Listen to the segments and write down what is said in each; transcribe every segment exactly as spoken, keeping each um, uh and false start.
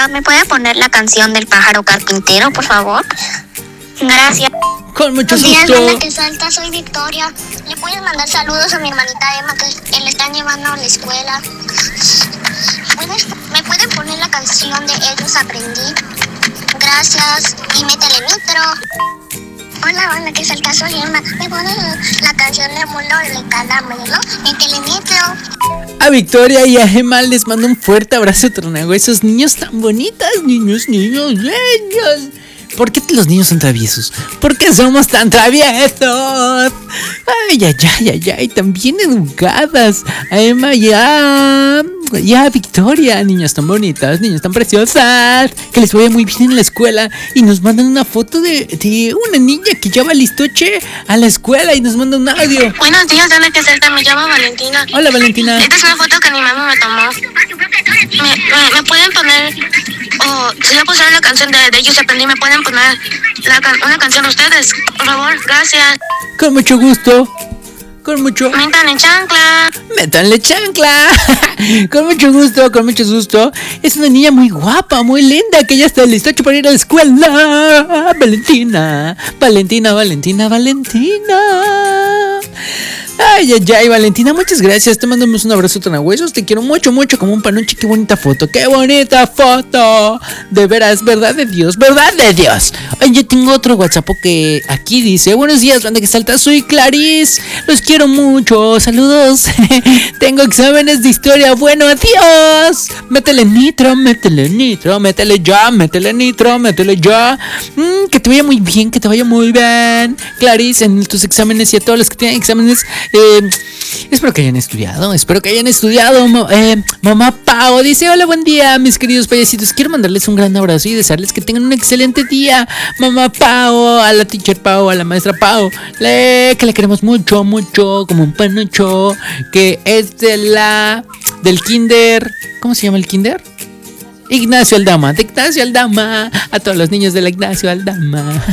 Hola, ¿me puede poner la canción del pájaro carpintero, por favor? Gracias. Con mucho gusto. Buenos días, banda que salta, soy Victoria. ¿Le puedes mandar saludos a mi hermanita Emma, que le están llevando a la escuela? ¿Puedes, ¿Me pueden poner la canción de Ellos Aprendí? Gracias. Y métele nitro. Hola, banda que salta, soy Emma. ¿Me ponen la canción de Mulo de Calamelo? Métele nitro. A Victoria y a Emma les mando un fuerte abrazo tornago. Esos niños tan bonitos, niños, niños, niños. ¿Por qué los niños son traviesos? ¿Por qué somos tan traviesos? Ay, ay, ay, ay, ay, también educadas. A Emma y a, y a Victoria, niñas tan bonitas, niñas tan preciosas, que les vaya muy bien en la escuela. Y nos mandan una foto de, de una niña que lleva listoche a la escuela y nos manda un audio. Buenos días, Ana que salta, me llamo Valentina. Hola, Valentina. Esta es una foto que mi mamá me tomó. ¿Me, me, me pueden poner, o oh, si ya pusieron la canción de, de Ellos Aprendí, me pueden poner la, una canción ustedes, por favor? Gracias. Con mucho gusto. Con mucho... Métanle chancla. Métanle chancla. Con mucho gusto, con mucho gusto. Es una niña muy guapa, muy linda, que ya está lista para ir a la escuela. Valentina, Valentina, Valentina, Valentina. Ay, ay, ay, Valentina, muchas gracias. Te mandamos un abrazo tan a huesos. Te quiero mucho, mucho como un panuche. Qué bonita foto, qué bonita foto. De veras, verdad de Dios, verdad de Dios. Ay, yo tengo otro WhatsApp que aquí dice: buenos días, banda que salta, soy Clarice. Los quiero mucho, saludos. Tengo exámenes de historia. Bueno, adiós. Métele nitro, métele nitro, métele ya, métele nitro, métele ya. Mm, que te vaya muy bien, que te vaya muy bien, Clarice, en tus exámenes y a todos los que tienen exámenes. Eh, espero que hayan estudiado, espero que hayan estudiado. eh, Mamá Pau dice: hola, buen día, mis queridos payasitos. Quiero mandarles un gran abrazo y desearles que tengan un excelente día. Mamá Pau, a la teacher Pau, a la maestra Pau, le, que le queremos mucho, mucho, como un panucho, que es de la, del kinder. ¿Cómo se llama el kinder? Ignacio Aldama, de Ignacio Aldama. A todos los niños de la Ignacio Aldama.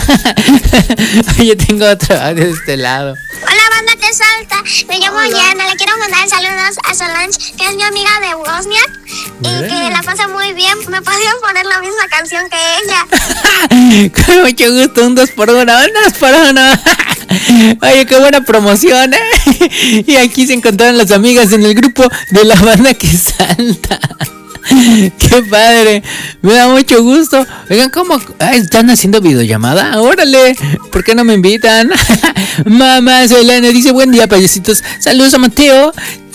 Yo tengo otro de este lado. Hola, banda que salta, me llamo Yana. Le quiero mandar saludos a Solange, que es mi amiga de Bosnia y que la pasa muy bien. Me podrían poner la misma canción que ella. Con mucho gusto, un dos por uno, un dos por uno. Oye, qué buena promoción, ¿eh? Y aquí se encontraron las amigas en el grupo de la banda que salta. Qué padre, me da mucho gusto. Oigan, ¿cómo ah, están haciendo videollamada? Órale, ¿por qué no me invitan? Mamá Selena dice: buen día, payasitos. Saludos a Mateo,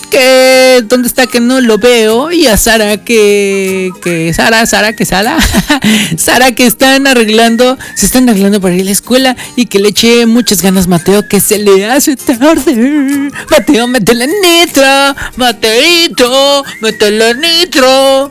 que ¿dónde está? Que no lo veo. Y a Sara, que que Sara, Sara, que Sara Sara, que están arreglando, se están arreglando para ir a la escuela. Y que le eche muchas ganas, Mateo, que se le hace tarde. Mateo, métele nitro. Mateito, métele nitro.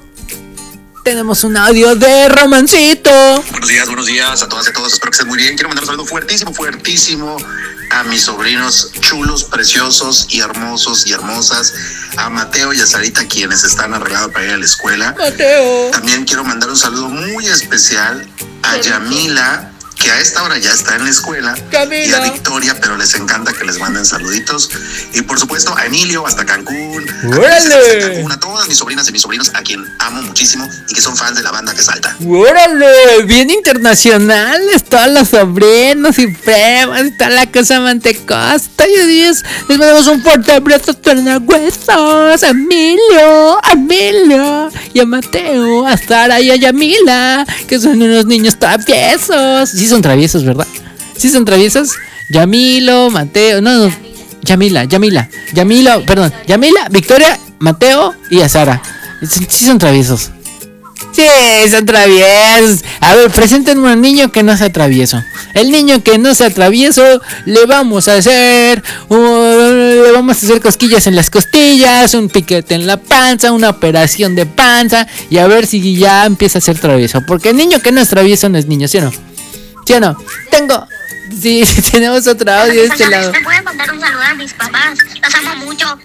Tenemos un audio de Romancito. Buenos días, buenos días a todas y a todos. Espero que estén muy bien. Quiero mandar un saludo fuertísimo, fuertísimo a mis sobrinos chulos, preciosos y hermosos y hermosas. A Mateo y a Sarita, quienes están arreglando para ir a la escuela. Mateo. También quiero mandar un saludo muy especial a Yamila, que a esta hora ya está en la escuela, Camila. Y a Victoria, pero les encanta que les manden saluditos. Y por supuesto a Emilio hasta Cancún, a, Cancún, a todas mis sobrinas y mis sobrinos, a quien amo muchísimo y que son fans de la banda que salta. ¡Órale! Bien internacionales, todos los sobrinos y primas, está la cosa mantecosta. Y Dios, les mandamos un fuerte abrazo a huesos, a Emilio, a Emilio y a Mateo, a Sara y a Yamila, que son unos niños traviesos. Sí son traviesos, ¿verdad? Sí son traviesos. Yamilo, Mateo, no, no, Yamila, Yamila, Yamilo, perdón, Yamila, Victoria, Mateo y a Sara. Sí son traviesos. Sí, son traviesos. A ver, preséntenme un niño que no sea travieso. El niño que no sea travieso, le vamos a hacer uh, le vamos a hacer cosquillas en las costillas, un piquete en la panza, una operación de panza, y a ver si ya empieza a ser travieso. Porque el niño que no es travieso no es niño, ¿sí o no? ¿Sí o no? Tengo... Sí, tenemos otro audio de este lado. ¿Me pueden mandar un saludo a mis papás? Los amo mucho.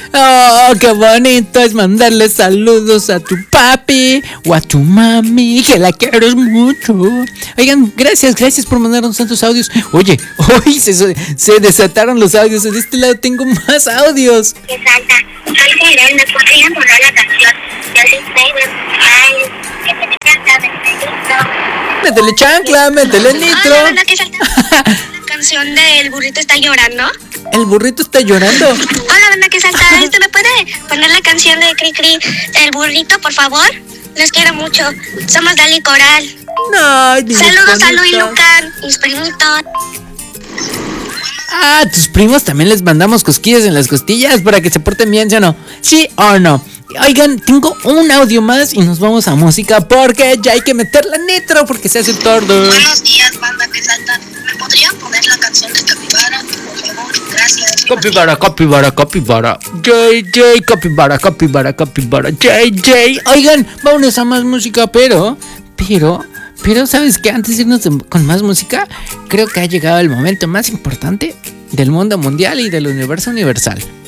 Oh, qué bonito es mandarle saludos a tu papi o a tu mami, que la quieres mucho. Oigan, gracias, gracias por mandarnos tantos audios. Oye, hoy se, se desataron los audios. De este lado tengo más audios. ¿Qué salta? Soy Fidel, ¿me podrían poner la canción de Alice Taylor? Ay, que se me métele chancla, métele nitro. Ah, la verdad que salta la canción del burrito está llorando. El burrito está llorando. Hola, banda que salta. ¿Este me puede poner la canción de Cri Cri del burrito, por favor? Los quiero mucho. Somos Dali Coral. No, saludos a Luis Lucan, mis primitos. Ah, tus primos también les mandamos cosquillas en las costillas para que se porten bien, ¿sí o no? ¿Sí o no? Oigan, tengo un audio más y nos vamos a música porque ya hay que meterla nitro porque se hace tarde. Buenos días, banda que salta. ¿Me podrían poner la canción de Capibara? Por favor, gracias. Capibara, capibara, capibara. J J, capibara, capibara, capibara. J J. Oigan, vámonos a más música, pero, pero... Pero, ¿sabes qué? Antes de irnos con más música, creo que ha llegado el momento más importante del mundo mundial y del universo universal.